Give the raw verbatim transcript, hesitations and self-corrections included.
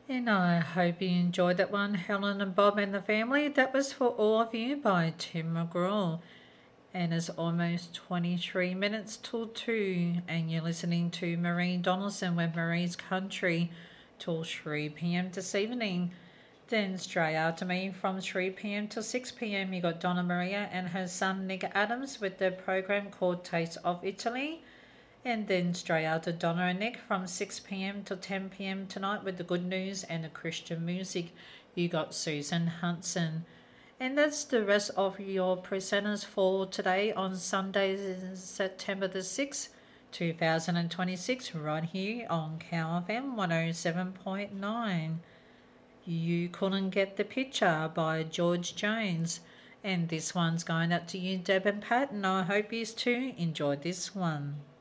And I hope you enjoyed that one, Helen and Bob and the family. That was for all of you by Tim McGraw. And it's almost twenty-three minutes till two, and you're listening to Marie Donaldson with Marie's Country till three p.m. this evening. Then straight after me from three p.m. till six p.m. you got Donna Maria and her son Nick Adams with their program called Taste of Italy. And then straight after Donna and Nick from six p.m. till ten p.m. tonight with the good news and the Christian music, you got Susan Hudson. And that's the rest of your presenters for today on Sunday, September the sixth, two thousand twenty-six, right here on Cow F M one oh seven point nine. You Couldn't Get the Picture by George Jones. And this one's going up to you, Deb and Pat, and I hope you too enjoyed this one.